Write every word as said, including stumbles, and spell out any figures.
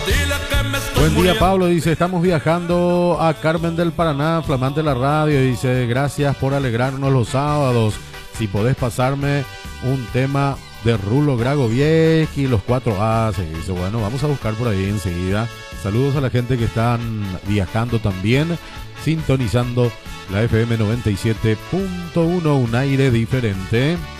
Buen día, Pablo, dice, estamos viajando a Carmen del Paraná, flamante la radio, dice, gracias por alegrarnos los sábados, si podés pasarme un tema de Rulo Gragovieski y los cuatro A, se dice, bueno, vamos a buscar por ahí enseguida. Saludos a la gente que están viajando también, sintonizando la F M noventa y siete punto uno, un aire diferente.